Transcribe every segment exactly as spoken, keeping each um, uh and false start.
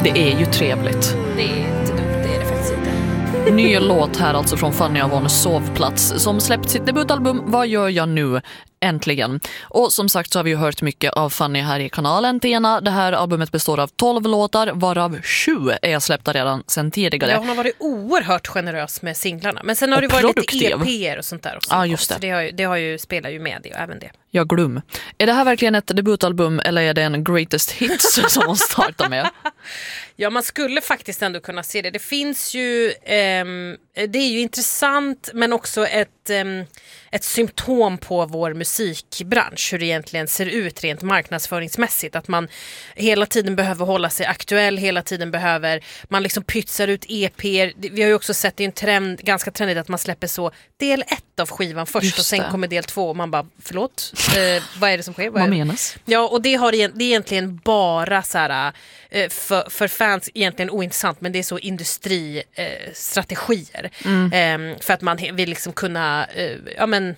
Det är ju trevligt. Det är inte dumt, det är det faktiskt inte. Ny låt här alltså från Fanny Avons Sovplats som släppt sitt debutalbum Vad gör jag nu? Äntligen. Och som sagt så har vi ju hört mycket av Fanny här i kanalen Tena. Det här albumet består av tolv låtar varav sju är släppta redan sedan tidigare. Ja, hon har varit oerhört generös med singlarna. Men sen har och det varit produktiv. lite E P:er och sånt där också. Ja, just det. Så det, har ju, det har ju, spelar ju med det och även det. Jag glöm. Är det här verkligen ett debutalbum eller är det en greatest hits som hon startar med? Ja, man skulle faktiskt ändå kunna se det. Det finns ju, ehm, det är ju intressant men också ett, ehm, ett symptom på vår musikbransch. Hur det egentligen ser ut rent marknadsföringsmässigt. Att man hela tiden behöver hålla sig aktuell, hela tiden behöver, man liksom pytsar ut E P:er. Vi har ju också sett, det är en trend, ganska trendigt att man släpper så del ett av skivan först. Just och sen det. Kommer del två och man bara, förlåt, eh, vad är det som sker? Vad, vad är menas? Ja, och det, har, det är egentligen bara så här, eh, för, för fans egentligen ointressant, men det är så industristrategier. Eh, mm. eh, för att man vill liksom kunna, eh, ja men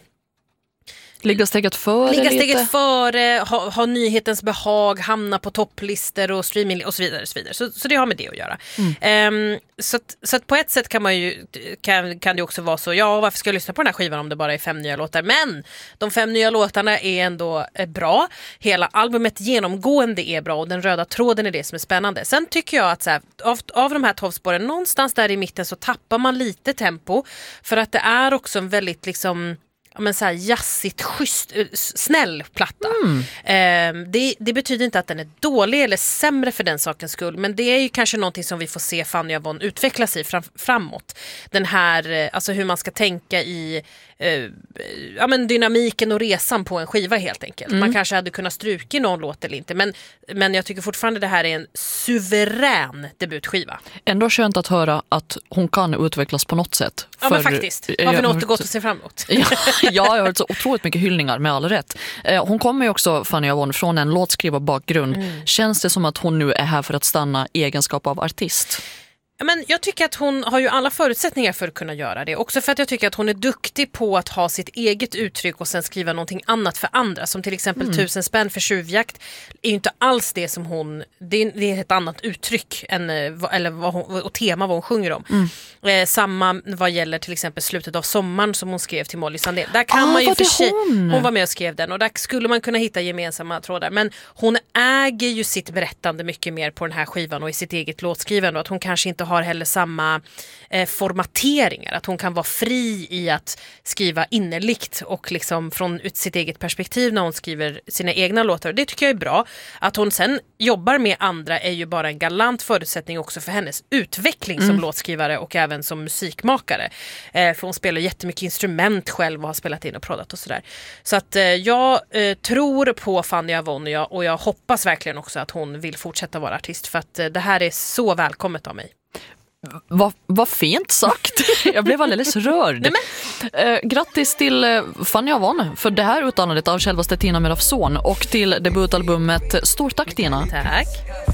Ligga steget före Ligga lite. steget före, ha, ha nyhetens behag, hamna på topplistor och streaming och så vidare. Och så, vidare. Så, så det har med det att göra. Mm. Um, så, att, så att på ett sätt kan man ju kan, kan det också vara så, ja, varför ska jag lyssna på den här skivan om det bara är fem nya låtar? Men de fem nya låtarna är ändå eh, bra. Hela albumet genomgående är bra och den röda tråden är det som är spännande. Sen tycker jag att så här, av, av de här tolv spåren, någonstans där i mitten så tappar man lite tempo. För att det är också en väldigt liksom ja, men så här jazzigt, schysst, snäll platta. Mm. Eh, det, det betyder inte att den är dålig eller sämre för den sakens skull, men det är ju kanske någonting som vi får se Fanny Avon utvecklas i fram, framåt. Den här, alltså hur man ska tänka i eh, ja, men dynamiken och resan på en skiva helt enkelt. Mm. Man kanske hade kunnat stryka någon låt eller inte, men, men jag tycker fortfarande det här är en suverän debutskiva. Ändå skönt att höra att hon kan utvecklas på något sätt. Ja, men faktiskt. Har vi något att gå till sig framåt? Ja, ja, jag har hört så otroligt mycket hyllningar med all rätt. Hon kommer ju också, Fanny Avon, från en låtskriva-bakgrund. Mm. Känns det som att hon nu är här för att stanna i egenskap av artist? Men jag tycker att hon har ju alla förutsättningar för att kunna göra det. Också för att jag tycker att hon är duktig på att ha sitt eget uttryck och sen skriva någonting annat för andra. Som till exempel mm. Tusen spänn för tjuvjakt är ju inte alls det som hon... Det är, det är ett annat uttryck än, eller vad hon, och tema vad hon sjunger om. Mm. Eh, samma vad gäller till exempel Slutet av sommaren som hon skrev till Molly Sandén. Där kan ah, man ju för sig, hon? hon var med och skrev den och där skulle man kunna hitta gemensamma trådar. Men hon äger ju sitt berättande mycket mer på den här skivan och i sitt eget låtskrivande och att hon kanske inte har heller samma eh, formateringar. Att hon kan vara fri i att skriva innerligt och liksom från ut sitt eget perspektiv när hon skriver sina egna låtar. Det tycker jag är bra. Att hon sen jobbar med andra är ju bara en galant förutsättning också för hennes utveckling mm. som låtskrivare och även som musikmakare. Eh, för hon spelar jättemycket instrument själv och har spelat in och proddat och sådär. Så att eh, jag eh, tror på Fanny Avon och jag, och jag hoppas verkligen också att hon vill fortsätta vara artist för att eh, det här är så välkommet av mig. Vad, vad fint sagt. Jag blev alldeles rörd. Nej, men. Eh, grattis till eh, Fanny Avon för det här uttalandet av självaste Tina Merafson och till debutalbumet. Stort tack, Tina. Tack.